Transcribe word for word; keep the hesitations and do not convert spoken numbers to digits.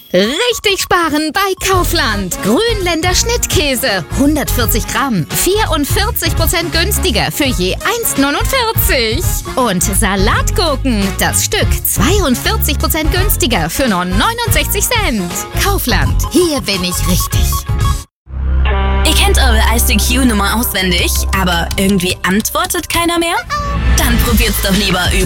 Richtig sparen bei Kaufland. Grünländer Schnittkäse, hundertvierzig Gramm, vierundvierzig Prozent günstiger für je eins neunundvierzig. Und Salatgurken, das Stück, zweiundvierzig Prozent günstiger für nur neunundsechzig Cent. Kaufland, hier bin ich richtig. Ihr kennt eure I C Q-Nummer auswendig, aber irgendwie antwortet keiner mehr? Dann probiert's doch lieber über